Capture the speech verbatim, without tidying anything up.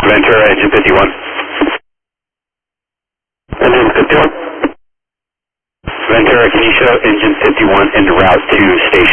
Ventura, engine fifty-one. Engine fifty-one. Ventura, can you show engine fifty-one en route to station?